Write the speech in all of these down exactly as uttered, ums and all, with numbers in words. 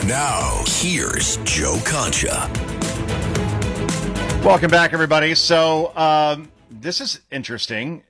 Now, here's Joe Concha. Welcome back, everybody. So, um, this is interesting.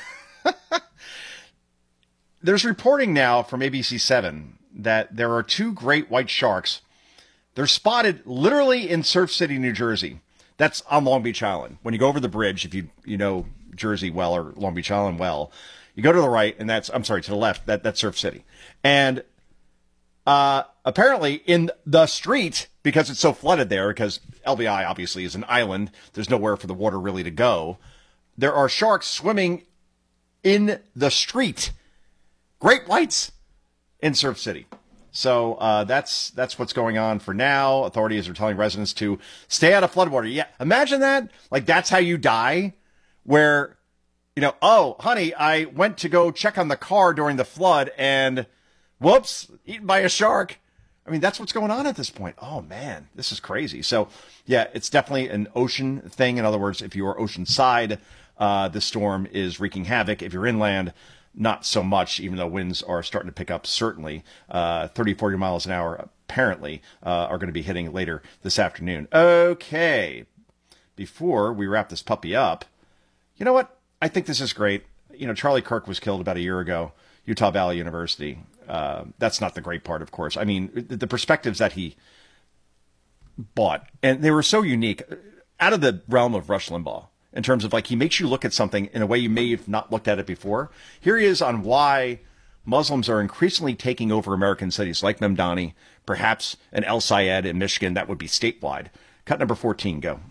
There's reporting now from A B C seven that there are two great white sharks. They're spotted literally in Surf City, New Jersey. That's on Long Beach Island. When you go over the bridge, if you you know Jersey well or Long Beach Island well, you go to the right, and that's, I'm sorry, to the left, that that's Surf City. And uh, apparently in the street, because it's so flooded there, because L B I obviously is an island, there's nowhere for the water really to go, there are sharks swimming in the street. Great whites in Surf City. So uh, that's that's what's going on for now. Authorities are telling residents to stay out of floodwater. Yeah, imagine that. Like, that's how you die, where, you know, oh, honey, I went to go check on the car during the flood and, whoops, eaten by a shark. I mean, that's what's going on at this point. Oh, man, this is crazy. So, yeah, it's definitely an ocean thing. In other words, if you're oceanside, uh, the storm is wreaking havoc. If you're inland, not so much, even though winds are starting to pick up, certainly. Uh, thirty, forty miles an hour, apparently, uh, are going to be hitting later this afternoon. Okay. Before we wrap this puppy up, you know what? I think this is great. You know, Charlie Kirk was killed about a year ago, Utah Valley University. Uh, that's not the great part, of course. I mean, the perspectives that he bought, and they were so unique, out of the realm of Rush Limbaugh. In terms of, like, he makes you look at something in a way you may have not looked at it before. Here he is on why Muslims are increasingly taking over American cities, like Mamdani, perhaps an El Sayed in Michigan. That would be statewide. Cut number fourteen, go.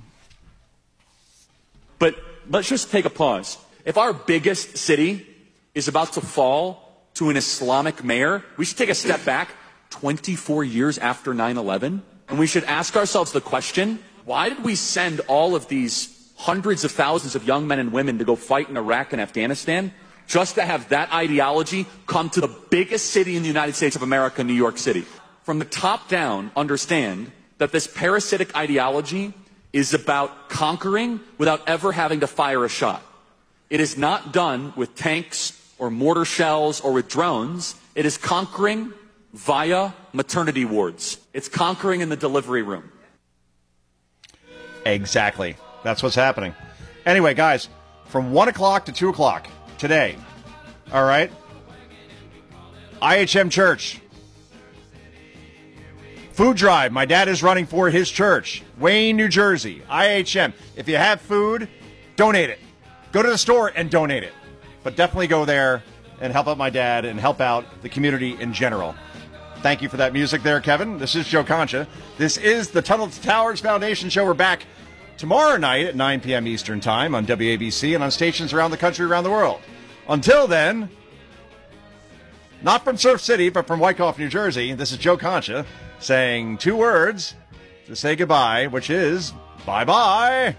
But let's just take a pause. If our biggest city is about to fall to an Islamic mayor, we should take a step back twenty-four years after nine eleven, and we should ask ourselves the question, why did we send all of these hundreds of thousands of young men and women to go fight in Iraq and Afghanistan just to have that ideology come to the biggest city in the United States of America, New York City? From the top down, understand that this parasitic ideology is about conquering without ever having to fire a shot. It is not done with tanks or mortar shells or with drones. It is conquering via maternity wards. It's conquering in the delivery room. Exactly. That's what's happening. Anyway, guys, from one o'clock to two o'clock today, all right, I H M Church. Food drive. My dad is running for his church. Wayne, New Jersey. I H M. If you have food, donate it. Go to the store and donate it. But definitely go there and help out my dad and help out the community in general. Thank you for that music there, Kevin. This is Joe Concha. This is the Tunnel to Towers Foundation Show. We're back tomorrow night at nine p.m. Eastern Time on W A B C and on stations around the country, around the world. Until then, not from Surf City, but from Wyckoff, New Jersey, this is Joe Concha saying two words to say goodbye, which is bye-bye.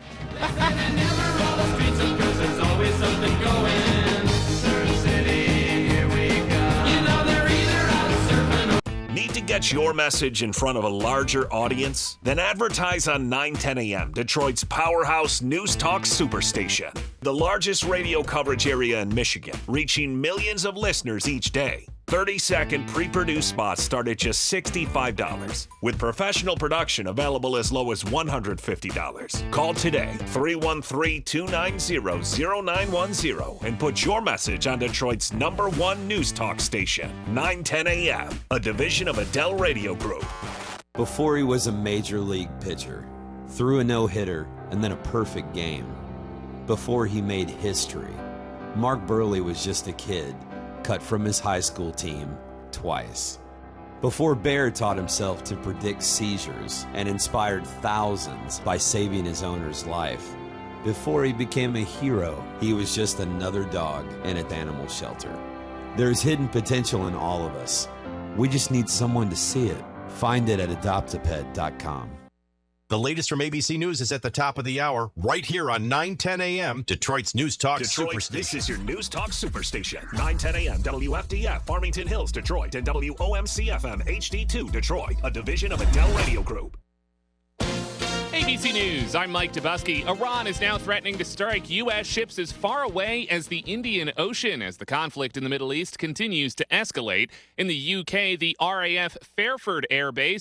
Need to get your message in front of a larger audience? Then advertise on nine ten a.m., Detroit's powerhouse news talk superstation. The largest radio coverage area in Michigan, reaching millions of listeners each day. thirty-second pre-produced spots start at just sixty-five dollars, with professional production available as low as one hundred fifty dollars. Call today, three one three, two nine zero, zero nine one zero, and put your message on Detroit's number one news talk station, nine ten a.m., a division of Adele Radio Group. Before he was a major league pitcher, threw a no-hitter, and then a perfect game. Before he made history, Mark Burley was just a kid, cut from his high school team twice. Before Bear taught himself to predict seizures and inspired thousands by saving his owner's life. Before he became a hero, he was just another dog in an animal shelter. There's hidden potential in all of us. We just need someone to see it. Find it at adopt a pet dot com. The latest from A B C News is at the top of the hour, right here on nine ten a.m., Detroit's News Talk Detroit, Superstation. This is your News Talk Superstation, nine ten a.m. W F D F, Farmington Hills, Detroit, and W O M C F M H D two, Detroit, a division of Adele Radio Group. A B C News, I'm Mike Dubusky. Iran is now threatening to strike U S ships as far away as the Indian Ocean as the conflict in the Middle East continues to escalate. In the U K, the R A F Fairford Air Base